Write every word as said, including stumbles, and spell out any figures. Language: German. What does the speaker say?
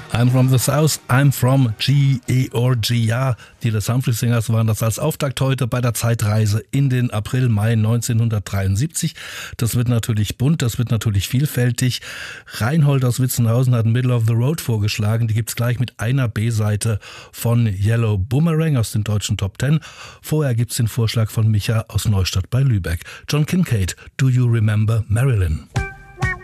I'm from the South, I'm from Georgia. Die Les Humphrey Singers waren das als Auftakt heute bei der Zeitreise in den April-Mai neunzehnhundertdreiundsiebzig. Das wird natürlich bunt, das wird natürlich vielfältig. Reinhold aus Witzenhausen hat Middle of the Road vorgeschlagen. Die gibt's gleich mit einer B-Seite von Yellow Boomerang aus den deutschen Top Ten. Vorher gibt's den Vorschlag von Micha aus Neustadt bei Lübeck. John Kincaid, Do You Remember Marilyn?